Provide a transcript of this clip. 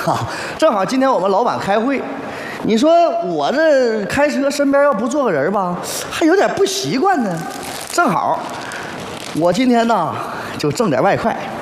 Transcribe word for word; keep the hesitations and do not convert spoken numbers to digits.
好，正好今天我们老板开会，你说我这开车身边要不坐个人吧，还有点不习惯呢。正好，我今天呢就挣点外快。